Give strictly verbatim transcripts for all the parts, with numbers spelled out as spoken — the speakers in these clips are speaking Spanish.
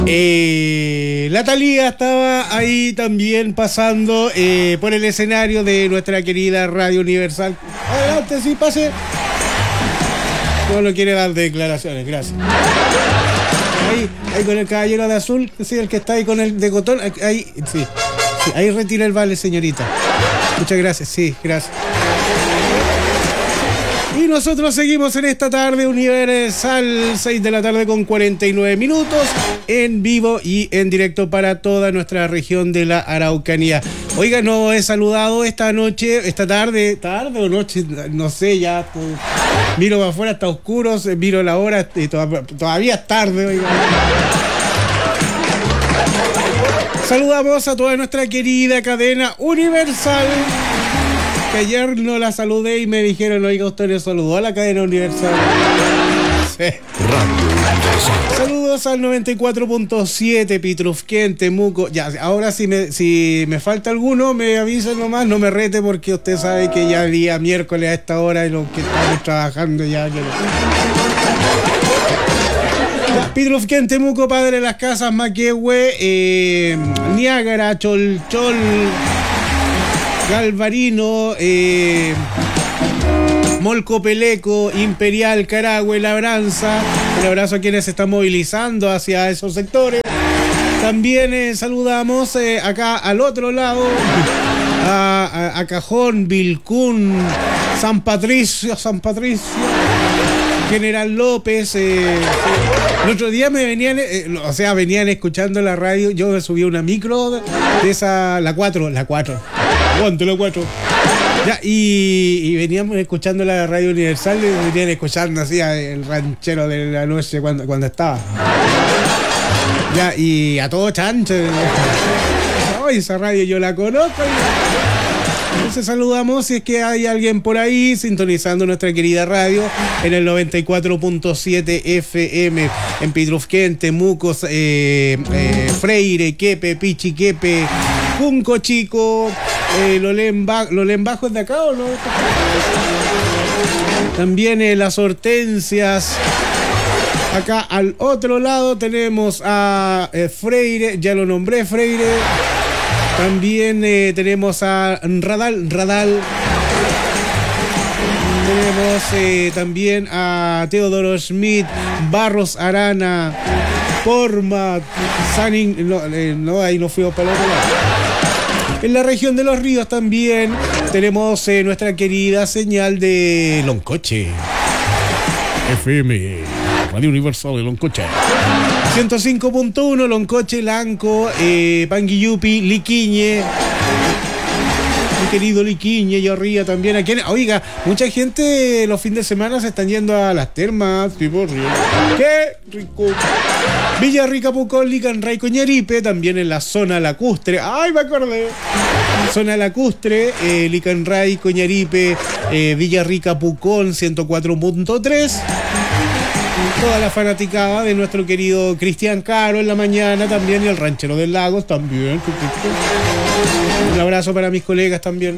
Eh, la Thalía estaba ahí también pasando eh, por el escenario de nuestra querida Radio Universal. Adelante, sí, pase. No lo quiere dar declaraciones, gracias. Ahí, ahí con el caballero de azul, sí, el que está ahí con el de cotón, ahí, sí, sí, ahí retira el vale, señorita. Muchas gracias, sí, gracias. Y nosotros seguimos en esta tarde universal, seis de la tarde con cuarenta y nueve minutos, en vivo y en directo para toda nuestra región de la Araucanía. Oiga, no he saludado esta noche, esta tarde, tarde o noche, no sé, ya pues, miro para afuera, está oscuro, miro la hora y todavía, todavía es tarde, oiga. Saludamos a toda nuestra querida cadena Universal, que ayer no la saludé y me dijeron, oiga, usted le saludó a la cadena Universal. Sí. Radio Universal. Saludos al noventa y cuatro punto siete, Pitrufquén, Temuco. Ya, ahora si me, si me falta alguno, me avisen nomás, no me rete porque usted sabe que ya día miércoles a esta hora y lo que estamos trabajando ya. Que no. Pitrufquén, Temuco, Padre de las Casas, Maquehue, eh, Niágara, Cholchol, Galvarino, eh, Molcopeleco, Imperial, Carahue, Labranza. Un abrazo a quienes se están movilizando hacia esos sectores. También eh, saludamos eh, acá al otro lado a, a, a Cajón, Vilcún, San Patricio, San Patricio, General López. Eh, el otro día me venían, eh, o sea, venían escuchando la radio. Yo me subí a una micro de esa, la cuatro, la cuatro. Aguante la cuatro. Ya, y, y veníamos escuchando la Radio Universal y venían escuchando así el ranchero de la noche cuando, cuando estaba. Ya, y a todo chancho. Oh, esa radio yo la conozco. Entonces saludamos si es que hay alguien por ahí sintonizando nuestra querida radio en el noventa y cuatro punto siete F M en Pitrufquén, Temuco, eh, eh, Freire, Quepe, Pichiquepe, Junco Chico, eh, Lolén Bajo es de acá o no. También eh, Las Hortensias. Acá al otro lado tenemos a eh, Freire, ya lo nombré, Freire. También eh, tenemos a Radal, Radal. Tenemos eh, también a Teodoro Schmidt, Barros Arana, Porma, Sanin. No, eh, no, ahí no fuimos para el otro lado. En la región de Los Ríos también tenemos eh, nuestra querida señal de Loncoche. F M, Radio Universal de Loncoche. ciento cinco punto uno, Loncoche, Lanco, eh, Panguillupi, Liquiñe. Mi querido Liquiñe y arriba también. Aquí, oiga, mucha gente los fines de semana se están yendo a las termas, tipo río. ¡Qué rico! Villarrica, Pucón, Licanray, Coñaripe, también en la zona lacustre. ¡Ay, me acordé! Zona lacustre, eh, Licanray, Coñaripe, eh, Villarrica, Pucón, ciento cuatro punto tres. Toda la fanaticada de nuestro querido Cristian Caro en la mañana también, y el ranchero del Lagos también. Un abrazo para mis colegas también.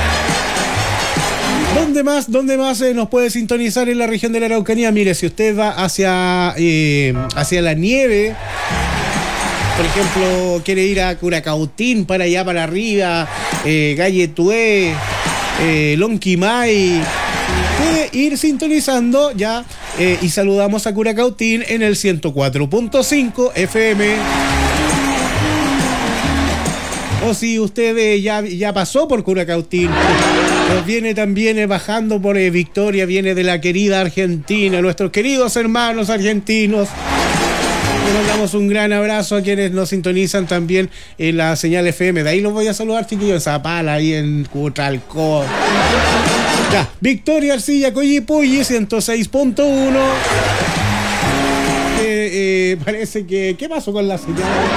¿Dónde más, dónde más eh, nos puede sintonizar en la región de la Araucanía? Mire, si usted va hacia, eh, hacia la nieve, por ejemplo, quiere ir a Curacautín, para allá para arriba, eh, Galletué, eh, Lonquimay, puede ir sintonizando ya. Eh, y saludamos a Curacautín en el ciento cuatro punto cinco F M. O si usted eh, ya, ya pasó por Curacautín, pues viene también eh, bajando por eh, Victoria, viene de la querida Argentina, nuestros queridos hermanos argentinos. Les mandamos un gran abrazo a quienes nos sintonizan también en la señal F M. De ahí los voy a saludar, chiquillos, en Zapala, ahí en Cutralcó. Ya, Victoria, Arcilla, Coyipulli, ciento seis punto uno. Eh, eh, parece que... ¿Qué pasó con la señal?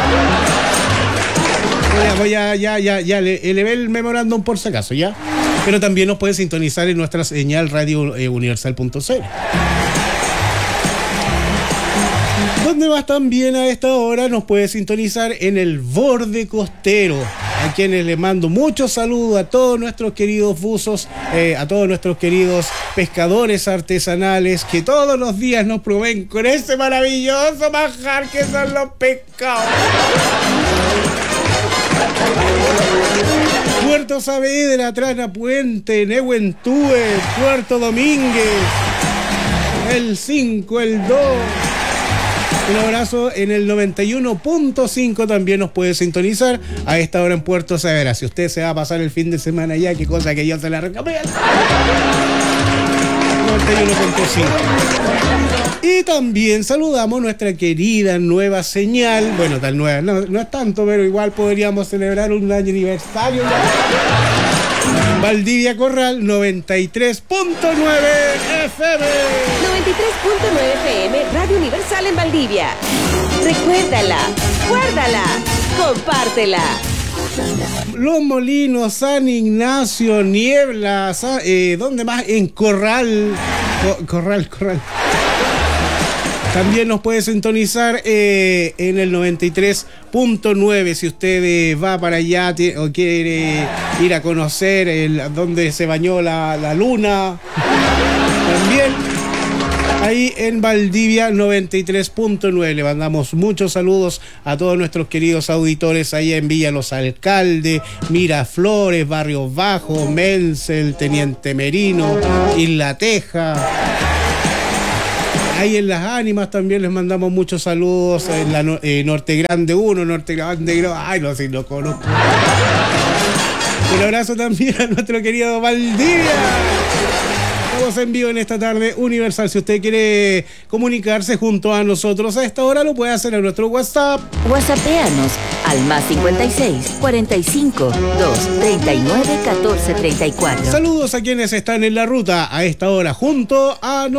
Voy a, ya, ya, ya, le elevé el memorándum por si acaso, ¿ya? Pero también nos puede sintonizar en nuestra señal radio eh, universal punto c l. ¿Dónde más también a esta hora nos puede sintonizar? En el borde costero, a quienes les mando muchos saludos, a todos nuestros queridos buzos, eh, a todos nuestros queridos pescadores artesanales que todos los días nos proveen con ese maravilloso manjar que son los pescados. Puerto Saavedra, Trana Puente, Nehuentúe, Puerto Domínguez, el cinco, el dos. Un abrazo en el noventa y uno punto cinco, también nos puede sintonizar a esta hora en Puerto Saavedra. Si usted se va a pasar el fin de semana allá, qué cosa que yo se la recomiendo. noventa y uno punto cinco. Y también saludamos nuestra querida nueva señal. Bueno, tan nueva, no, no es tanto, pero igual podríamos celebrar un año aniversario. Valdivia Corral noventa y tres punto nueve F M. noventa y tres punto nueve F M, Radio Universal en Valdivia. Recuérdala, guárdala, compártela. Los Molinos, San Ignacio, Niebla, San, eh, ¿dónde más? En Corral. Co- Corral, Corral. También nos puede sintonizar eh, en el noventa y tres punto nueve si usted eh, va para allá t- o quiere ir a conocer el, donde se bañó la, la luna. También ahí en Valdivia noventa y tres punto nueve. Le mandamos muchos saludos a todos nuestros queridos auditores ahí en Villa Los Alcaldes, Miraflores, Barrio Bajo, Mensel, Teniente Merino, Isla Teja. Ahí en Las Ánimas también les mandamos muchos saludos. En la no, eh, Norte Grande uno, Norte Grande dos. Ay, no sé si lo conozco. Un abrazo también a nuestro querido Valdivia. Estamos en vivo en esta tarde Universal. Si usted quiere comunicarse junto a nosotros a esta hora, lo puede hacer a nuestro WhatsApp. WhatsAppéanos al más cincuenta y seis, cuarenta y cinco, dos, treinta y nueve, catorce, treinta y cuatro. Saludos a quienes están en la ruta a esta hora junto a nosotros.